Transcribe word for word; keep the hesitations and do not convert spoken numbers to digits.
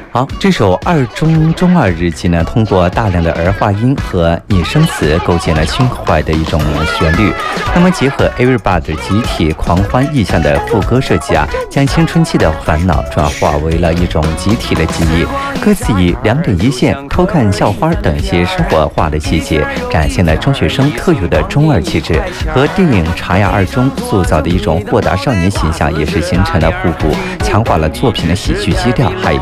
好，这首《二中中二日记》呢，通过大量的儿化音和拟声词，构建了轻快的一种旋律。那么结合 Everybody 集体狂欢意象的副歌设计啊，将青春期的烦恼转化为了一种集体的记忆。歌词以两点一线、偷看校花等一些生活化的细节，展现了中学生特有的中二气质，和电影《茶雅二中》塑造的一种豁达少年形象也是形成了互补，强化了作品的喜剧基调，还有